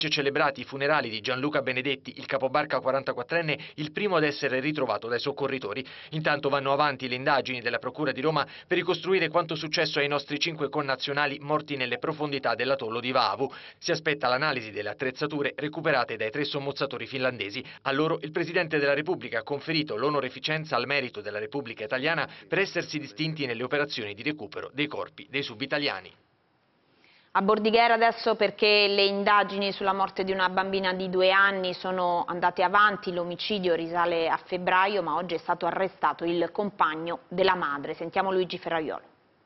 Celebrati i funerali di Gianluca Benedetti, il capobarca 44enne, il primo ad essere ritrovato dai soccorritori. Intanto vanno avanti le indagini della Procura di Roma per ricostruire quanto successo ai nostri 5 connazionali morti nelle profondità dell'atollo di Vaavu. Si aspetta l'analisi delle attrezzature recuperate dai 3 sommozzatori finlandesi. A loro il Presidente della Repubblica ha conferito l'onoreficenza al merito della Repubblica Italiana per essersi distinti nelle operazioni di recupero dei corpi dei subitaliani. A Bordighera adesso, perché le indagini sulla morte di una bambina di 2 anni sono andate avanti. L'omicidio risale a febbraio, ma oggi è stato arrestato il compagno della madre. Sentiamo Luigi Ferraiolo.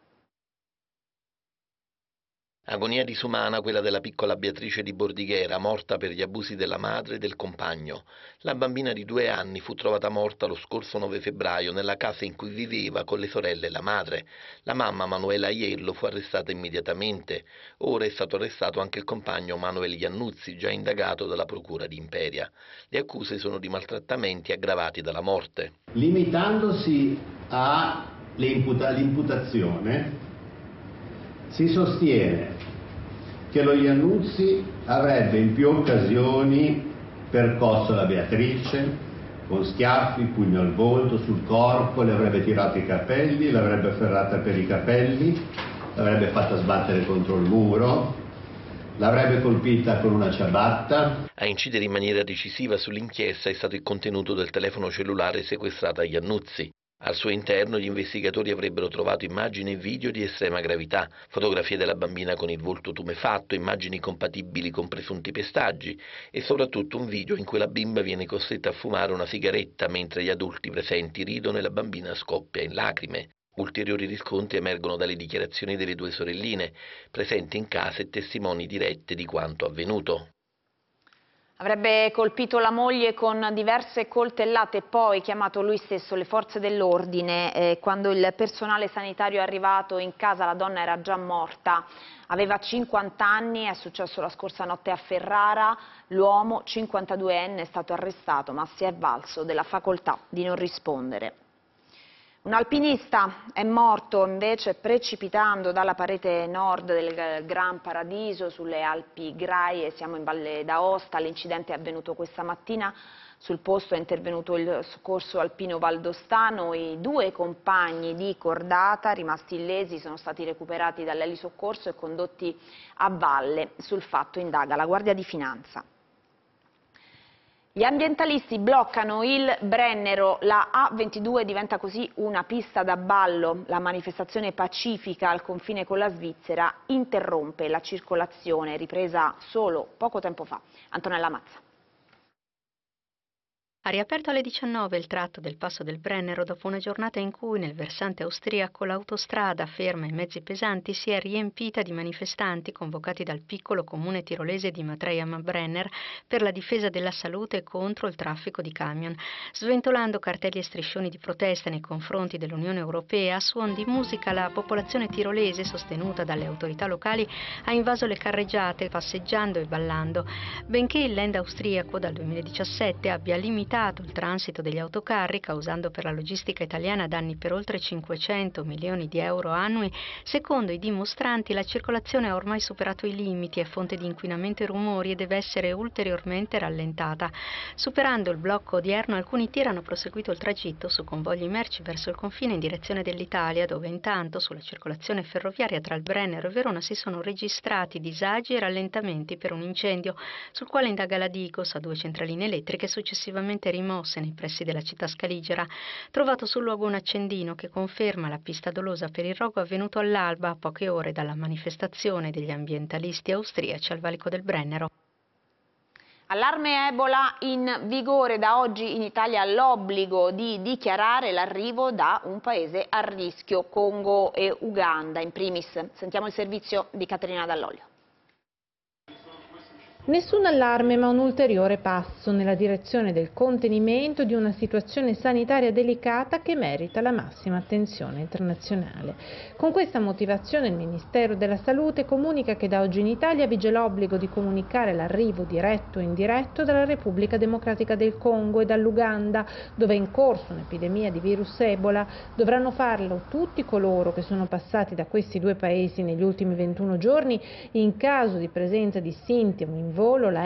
Agonia disumana quella della piccola Beatrice di Bordighera, morta per gli abusi della madre e del compagno. La bambina di 2 anni fu trovata morta lo scorso 9 febbraio nella casa in cui viveva con le sorelle e la madre. La mamma, Manuela Aiello, fu arrestata immediatamente. Ora è stato arrestato anche il compagno Manuel Iannuzzi, già indagato dalla procura di Imperia. Le accuse sono di maltrattamenti aggravati dalla morte. Limitandosi all'imputazione, si sostiene che lo Iannuzzi avrebbe in più occasioni percosso la Beatrice con schiaffi, pugno al volto, sul corpo, le avrebbe tirato i capelli, l'avrebbe afferrata per i capelli, l'avrebbe fatta sbattere contro il muro, l'avrebbe colpita con una ciabatta. A incidere in maniera decisiva sull'inchiesta è stato il contenuto del telefono cellulare sequestrato a Iannuzzi. Al suo interno gli investigatori avrebbero trovato immagini e video di estrema gravità, fotografie della bambina con il volto tumefatto, immagini compatibili con presunti pestaggi e soprattutto un video in cui la bimba viene costretta a fumare una sigaretta mentre gli adulti presenti ridono e la bambina scoppia in lacrime. Ulteriori riscontri emergono dalle dichiarazioni delle 2 sorelline, presenti in casa e testimoni dirette di quanto avvenuto. Avrebbe colpito la moglie con diverse coltellate e poi chiamato lui stesso le forze dell'ordine. Quando il personale sanitario è arrivato in casa la donna era già morta, aveva 50 anni, è successo la scorsa notte a Ferrara. L'uomo 52enne è stato arrestato ma si è avvalso della facoltà di non rispondere. Un alpinista è morto invece precipitando dalla parete nord del Gran Paradiso sulle Alpi Graie, siamo in Valle d'Aosta. L'incidente è avvenuto questa mattina, sul posto è intervenuto il soccorso alpino valdostano. I 2 compagni di cordata rimasti illesi sono stati recuperati dall'elisoccorso e condotti a valle. Sul fatto indaga la Guardia di Finanza. Gli ambientalisti bloccano il Brennero, la A22 diventa così una pista da ballo. La manifestazione pacifica al confine con la Svizzera interrompe la circolazione, ripresa solo poco tempo fa. Antonella Mazza. Ha riaperto alle 19 il tratto del passo del Brennero dopo una giornata in cui nel versante austriaco l'autostrada, ferma e mezzi pesanti, si è riempita di manifestanti convocati dal piccolo comune tirolese di Matreia am Brenner per la difesa della salute contro il traffico di camion. Sventolando cartelli e striscioni di protesta nei confronti dell'Unione Europea, a suon di musica la popolazione tirolese, sostenuta dalle autorità locali, ha invaso le carreggiate passeggiando e ballando. Benché il Land austriaco dal 2017 abbia limitato il transito degli autocarri, causando per la logistica italiana danni per oltre 500 milioni di euro annui, secondo i dimostranti la circolazione ha ormai superato i limiti, è fonte di inquinamento e rumori e deve essere ulteriormente rallentata. Superando il blocco odierno, alcuni tir hanno proseguito il tragitto su convogli merci verso il confine in direzione dell'Italia, dove intanto sulla circolazione ferroviaria tra il Brennero e Verona si sono registrati disagi e rallentamenti per un incendio, sul quale indaga la Digos a 2 centraline elettriche successivamente rimosse nei pressi della città scaligera. Trovato sul luogo un accendino che conferma la pista dolosa per il rogo avvenuto all'alba, a poche ore dalla manifestazione degli ambientalisti austriaci al valico del Brennero. Allarme Ebola in vigore da oggi in Italia, l'obbligo di dichiarare l'arrivo da un paese a rischio, Congo e Uganda in primis. Sentiamo il servizio di Caterina Dall'Olio. Nessun allarme, ma un ulteriore passo nella direzione del contenimento di una situazione sanitaria delicata che merita la massima attenzione internazionale. Con questa motivazione il Ministero della Salute comunica che da oggi in Italia vige l'obbligo di comunicare l'arrivo diretto e indiretto dalla Repubblica Democratica del Congo e dall'Uganda, dove è in corso un'epidemia di virus Ebola. Dovranno farlo tutti coloro che sono passati da questi 2 paesi negli ultimi 21 giorni. In caso di presenza di sintomi in volo, la